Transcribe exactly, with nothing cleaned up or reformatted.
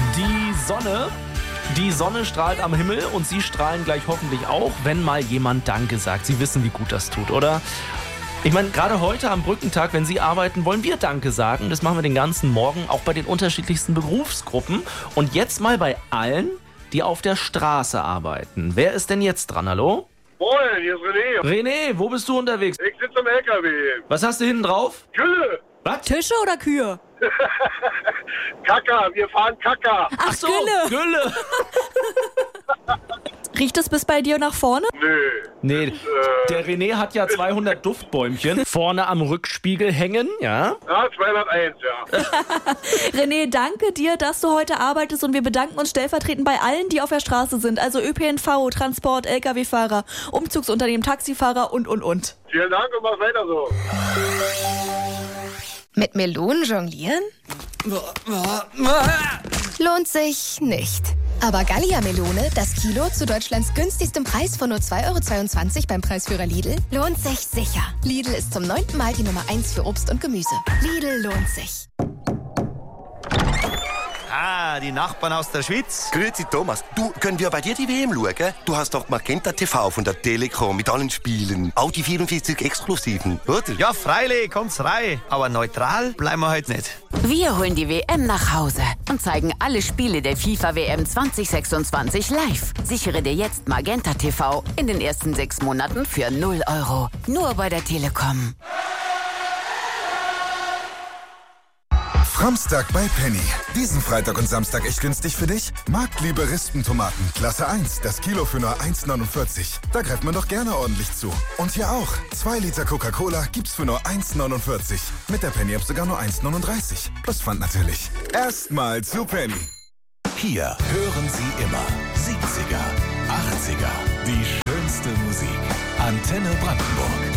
Die Sonne, die Sonne strahlt am Himmel und Sie strahlen gleich hoffentlich auch, wenn mal jemand Danke sagt. Sie wissen, wie gut das tut, oder? Ich meine, gerade heute am Brückentag, wenn Sie arbeiten, wollen wir Danke sagen. Das machen wir den ganzen Morgen, auch bei den unterschiedlichsten Berufsgruppen. Und jetzt mal bei allen, die auf der Straße arbeiten. Wer ist denn jetzt dran, hallo? Moin, hier ist René. René, wo bist du unterwegs? Ich sitze im L K W. Was hast du hinten drauf? Gülle. Was? Tische oder Kühe? Kacker, wir fahren Kacker. Ach, so, Gülle. Gülle. Riecht es bis bei dir nach vorne? Nö. Nee, äh, der René hat ja zweihundert Duftbäumchen vorne am Rückspiegel hängen, ja? Ja, zweihunderteins, ja. René, danke dir, dass du heute arbeitest und wir bedanken uns stellvertretend bei allen, die auf der Straße sind. Also Ö P N V, Transport, L K W-Fahrer, Umzugsunternehmen, Taxifahrer und, und, und. Vielen Dank und mach weiter so. Mit Melonen jonglieren? Lohnt sich nicht. Aber Gallia-Melone, das Kilo zu Deutschlands günstigstem Preis von nur zwei Euro zweiundzwanzig beim Preisführer Lidl, lohnt sich sicher. Lidl ist zum neunten Mal die Nummer eins für Obst und Gemüse. Lidl lohnt sich. Ah, die Nachbarn aus der Schweiz. Grüezi Thomas, du, können wir bei dir die W M schauen? Du hast doch Magenta T V von der Telekom mit allen Spielen. Auch die vierundvierzig Exklusiven, oder? Ja, freilich, kommt's rein. Aber neutral bleiben wir heute nicht. Wir holen die W M nach Hause und zeigen alle Spiele der FIFA W M zwanzig sechsundzwanzig live. Sichere dir jetzt Magenta T V in den ersten sechs Monaten für null Euro. Nur bei der Telekom. Samstag bei Penny. Diesen Freitag und Samstag echt günstig für dich? Marktliebe Rispentomaten, Klasse eins, das Kilo für nur eins neunundvierzig. Da greift man doch gerne ordentlich zu. Und hier auch. zwei Liter Coca-Cola gibt's für nur eins neunundvierzig. Mit der Penny-App sogar nur eins neununddreißig. Plus Pfand natürlich. Erstmal zu Penny. Hier hören Sie immer siebziger, achtziger. Die schönste Musik. Antenne Brandenburg.